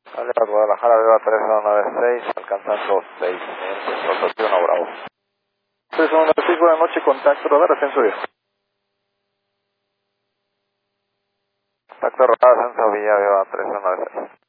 Vale, a Guadalajara, Viva 3096, alcanzando 6, rotación a Bravo. 3196, buenas noches, contacto radar, ascenso 10. Contacto radar, ascenso Villa, Viva 3196.